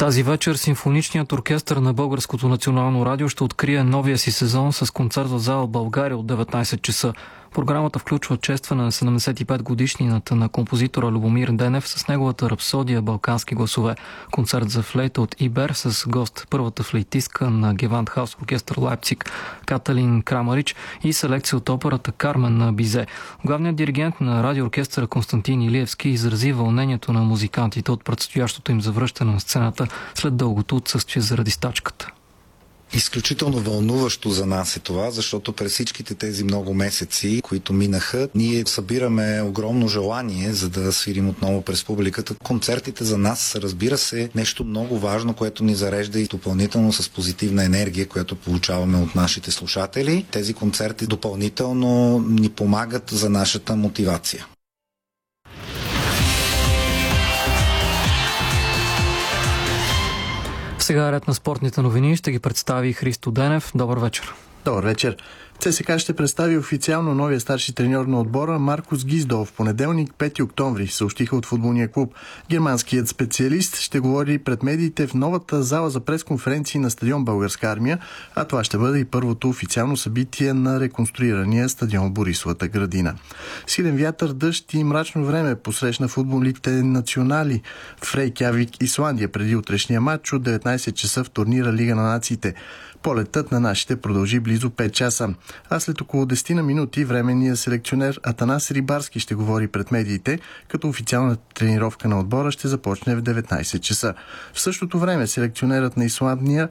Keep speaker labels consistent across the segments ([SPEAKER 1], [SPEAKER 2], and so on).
[SPEAKER 1] Тази вечер симфоничният оркестър на Българското национално радио ще открие новия си сезон с концерт в зала България от 19 часа. Програмата включва честване на 75 годишнината на композитора Любомир Денев с неговата рапсодия «Балкански гласове». Концерт за флейта от Ибер с гост първата флейтистка на Гевандхаус оркестър Лайпциг Каталин Крамарич и селекция от операта Кармен на Бизе. Главният диригент на радиооркестъра Константин Илиевски изрази вълнението на музикантите от предстоящото им завръщане на сцената след дългото отсъствие заради стачката.
[SPEAKER 2] Изключително вълнуващо за нас е това, защото през всичките тези много месеци, които минаха, ние събираме огромно желание, за да свирим отново през публиката. Концертите за нас са, разбира се, нещо много важно, което ни зарежда и допълнително с позитивна енергия, която получаваме от нашите слушатели. Тези концерти допълнително ни помагат за нашата мотивация.
[SPEAKER 1] Сега ред на спортните новини ще ги представи Христо Денев. Добър вечер.
[SPEAKER 3] Добър вечер. ЦСКА ще представи официално новия старши треньор на отбора Маркус Гиздол в понеделник, 5 октомври, съобщиха от футболния клуб. Германският специалист ще говори пред медиите в новата зала за пресконференции на стадион Българска армия, а това ще бъде и първото официално събитие на реконструирания стадион Борисовата градина. Силен вятър, дъжд и мрачно време посрещна футболните национали в Рейкявик, Исландия преди утрешния матч от 19 часа в турнира Лига на нациите. Полетът на нашите продължи близо 5 часа. А след около 10 минути временният селекционер Атанас Рибарски ще говори пред медиите, като официалната тренировка на отбора ще започне в 19 часа. В същото време селекционерът на Исландия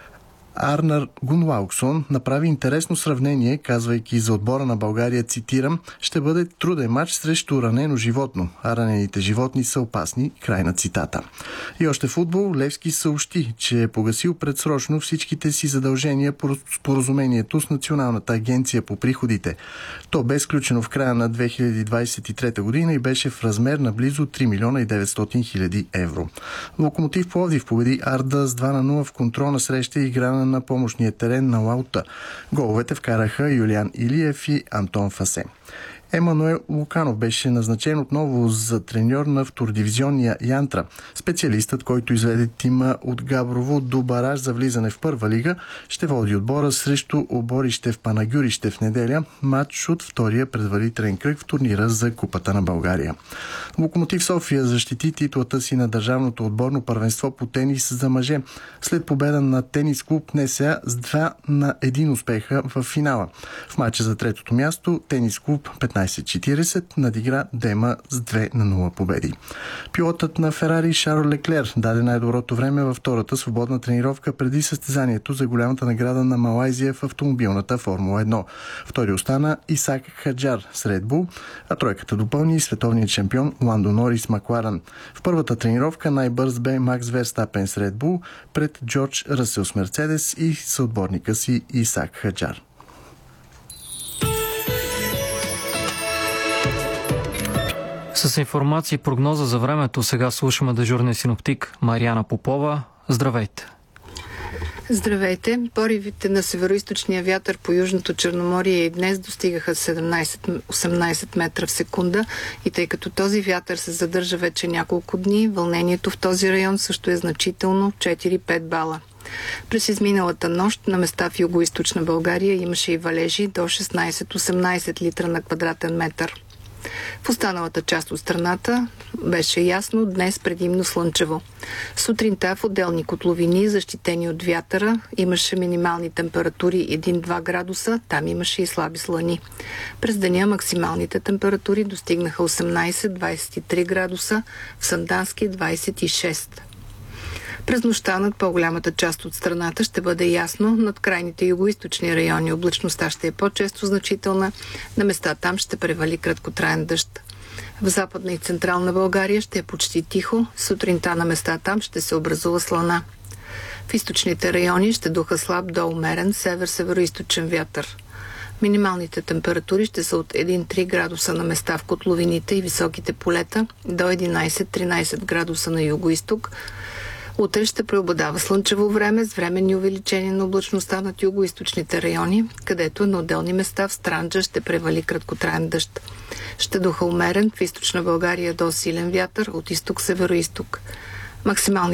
[SPEAKER 3] Арнар Гунлауксон направи интересно сравнение, казвайки за отбора на България, цитирам: «Ще бъде труден матч срещу ранено животно, а ранените животни са опасни», край на цитата. И още футбол. Левски съобщи, че е погасил предсрочно всичките си задължения по споразумението с Националната агенция по приходите. То бе сключено в края на 2023 година и беше в размер на близо 3 милиона и 900 хиляди евро. Локомотив Пловдив победи Арда с 2-0 в контролна среща и игра на помощния терен на Лаута. Головете вкараха Юлиан Илиев и Антон Фасе. Емануел Луканов беше назначен отново за треньор на втородивизионния Янтра. Специалистът, който изведе тима от Габрово до бараж за влизане в първа лига, ще води отбора срещу Оборище в Панагюрище в неделя, матч от втория предварителен кръг в турнира за Купата на България. Локомотив София защити титлата си на държавното отборно първенство по тенис за мъже след победа на тенис клуб НСА с 2-1 успеха в финала. В матча за третото място тенис клуб 15-40 надигра Дема с 2-0 победи. Пилотът на Ферари Шарл Леклер даде най-доброто време във втората свободна тренировка преди състезанието за голямата награда на Малайзия в автомобилната Формула 1. Втори остана Исак Хаджар с Red Bull, а тройката допълни световният шампион Ландо Норис Макларен. В първата тренировка най-бърз бе Макс Верстапен с Red Bull пред Джордж Ръсел с Мерцедес и съотборника си Исак Хаджар.
[SPEAKER 1] С информация и прогноза за времето сега слушаме дежурния синоптик Мариана Попова. Здравейте!
[SPEAKER 4] Здравейте! Поривите на североизточния вятър по Южното Черноморие и днес достигаха 17-18 метра в секунда и тъй като този вятър се задържа вече няколко дни, вълнението в този район също е значително 4-5 бала. През изминалата нощ на места в югоизточна България имаше и валежи до 16-18 литра на квадратен метър. В останалата част от страната беше ясно, днес предимно слънчево. Сутринта в отделни котловини, защитени от вятъра, имаше минимални температури 1-2 градуса, там имаше и слаби слани. През деня максималните температури достигнаха 18-23 градуса, в Сандански 26. През нощта над по-голямата част от страната ще бъде ясно, над крайните югоизточни райони облачността ще е по-често значителна, на места там ще превали краткотраен дъжд. В Западна и Централна България ще е почти тихо, сутринта на места там ще се образува слана. В източните райони ще духа слаб до умерен север-североизточен вятър. Минималните температури ще са от 1-3 градуса на места в котловините и високите полета, до 11-13 градуса на югоизток. Утре ще преобладава слънчево време с временни увеличения на облачността над югоизточните райони, където на отделни места в Странджа ще превали краткотраен дъжд. Ще духа умерен в източна България до силен вятър от изток-североизток. Максимални